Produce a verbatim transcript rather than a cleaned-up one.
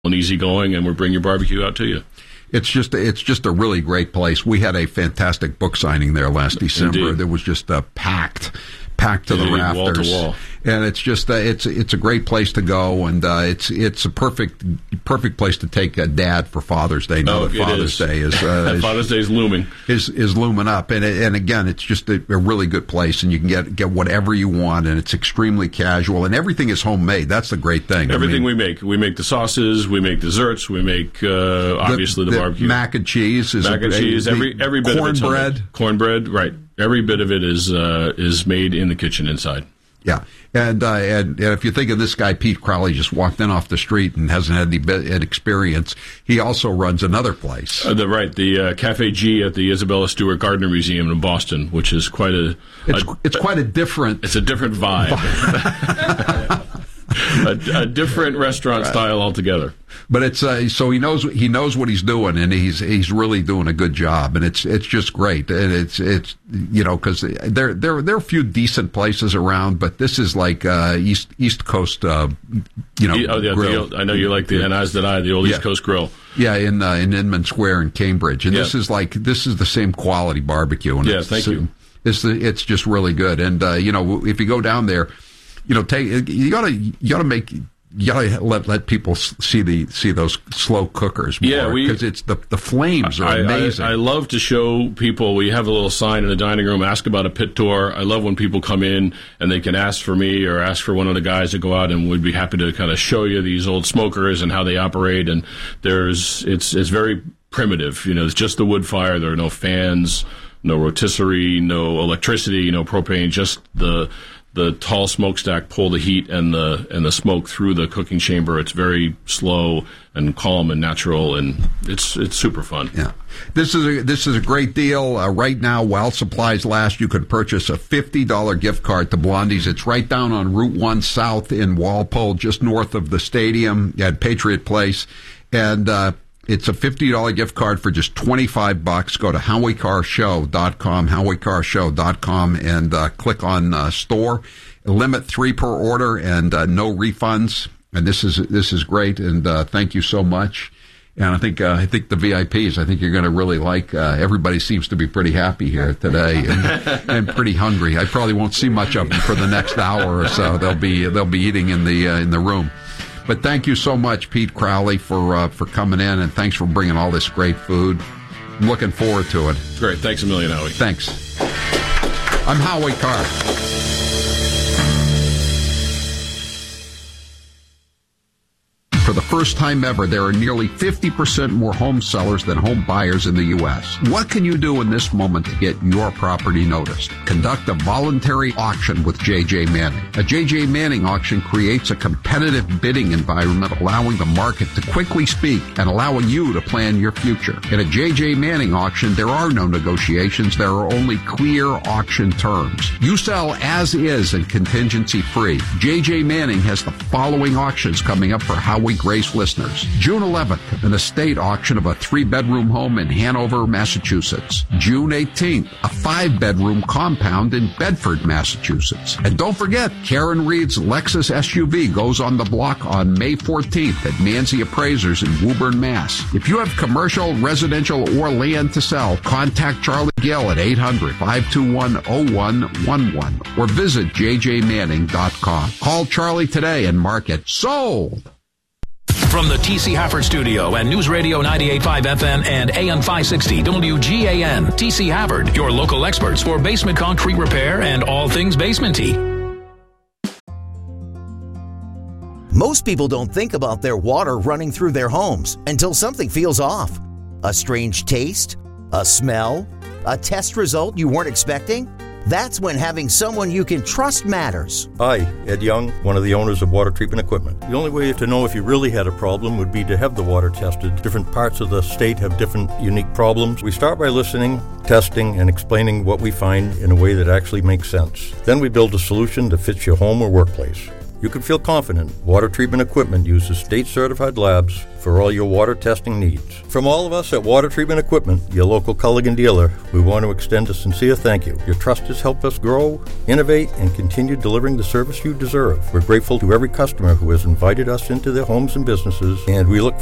and easygoing, and we'll bring your barbecue out to you. It's just it's just a really great place. We had a fantastic book signing there last December. Indeed. There was just a packed, packed to Indeed, the rafters, wall to wall. And it's just uh, it's it's a great place to go, and uh, it's it's a perfect perfect place to take a dad for Father's Day. Now Oh, that it Father's is. Day is, uh, is Father's Day is looming. is is looming up, and and again, it's just a, a really good place, and you can get get whatever you want, and it's extremely casual, and everything is homemade. That's the great thing. Everything I mean, we make, we make the sauces, we make desserts, we make uh, obviously the, the barbecue, mac and cheese, is mac a, and cheese, the every every bit of it's cornbread. homemade. Cornbread, right? Every bit of it is uh, is made in the kitchen inside. Yeah, and, uh, and and if you think of this guy, Pete Crowley, just walked in off the street and hasn't had any bit- experience, he also runs another place. Uh, the right, the uh, Cafe G at the Isabella Stewart Gardner Museum in Boston, which is quite a. It's a, it's quite a different. It's a different vibe. a, a different restaurant right. style altogether. But it's uh, so he knows he knows what he's doing, and he's he's really doing a good job, and it's it's just great, and it's it's you know because there there there are a few decent places around, but this is like uh, East East Coast, uh, you know, oh, yeah, grill. The, I know you like the and as did I the old yeah. East Coast Grill. Yeah, in uh, in Inman Square in Cambridge, and yeah. this is like this is the same quality barbecue. And yeah, it's, thank you. It's the, it's just really good, and uh, you know if you go down there, you know take you gotta you gotta make. You gotta let let people see the see those slow cookers more, yeah, because it's the the flames are I, amazing. I, I love to show people. We have a little sign in the dining room. Ask about a pit tour. I love when people come in and they can ask for me or ask for one of the guys to go out, and we'd be happy to kind of show you these old smokers and how they operate. And there's it's it's very primitive. You know, it's just the wood fire. There are no fans, no rotisserie, no electricity, no propane. Just the The tall smokestack pull the heat and the and the smoke through the cooking chamber. It's very slow and calm and natural, and it's it's super fun. Yeah, this is a this is a great deal uh, right now. While supplies last, you could purchase a fifty dollar gift card to Blondie's. It's right down on Route One South in Walpole, just north of the stadium at Patriot Place, and uh, it's a fifty dollar gift card for just twenty-five bucks. Go to howie car show dot com, howie car show dot com, and uh, click on uh, store. Limit three per order, and uh, no refunds. And this is this is great. And uh, thank you so much. And I think uh, I think the V I Ps. I think you're going to really like. Uh, everybody seems to be pretty happy here today, and, and pretty hungry. I probably won't see much of them for the next hour or so. They'll be they'll be eating in the uh, in the room. But thank you so much, Pete Crowley, for uh, for coming in, and thanks for bringing all this great food. I'm looking forward to it. Great. Thanks a million, Howie. Thanks. I'm Howie Carr. For the first time ever, there are nearly fifty percent more home sellers than home buyers in the U S What can you do in this moment to get your property noticed? Conduct a voluntary auction with J J Manning. A J J Manning auction creates a competitive bidding environment, allowing the market to quickly speak and allowing you to plan your future. In a J J Manning auction, there are no negotiations. There are only clear auction terms. You sell as is and contingency free. J J Manning has the following auctions coming up for Howie Grace listeners. June eleventh, an estate auction of a three-bedroom home in Hanover, Massachusetts. June eighteenth, a five-bedroom compound in Bedford, Massachusetts. And don't forget, Karen Reed's Lexus S U V goes on the block on May fourteenth at Manzi Appraisers in Woburn, Mass. If you have commercial, residential, or land to sell, contact Charlie Gill at eight hundred, five two one, oh one one one or visit j j manning dot com. Call Charlie today and mark it sold. From the T C Hafford Studio and News Radio ninety-eight point five F M and A M five sixty W G A N, T C Hafford, your local experts for basement concrete repair and all things basement-y. Most people don't think about their water running through their homes until something feels off. A strange taste? A smell? A test result you weren't expecting? That's when having someone you can trust matters. Hi, Ed Young, one of the owners of Water Treatment Equipment. The only way to know if you really had a problem would be to have the water tested. Different parts of the state have different unique problems. We start by listening, testing, and explaining what we find in a way that actually makes sense. Then we build a solution that fits your home or workplace. You can feel confident Water Treatment Equipment uses state-certified labs for all your water testing needs. From all of us at Water Treatment Equipment, your local Culligan dealer, we want to extend a sincere thank you. Your trust has helped us grow, innovate, and continue delivering the service you deserve. We're grateful to every customer who has invited us into their homes and businesses, and we look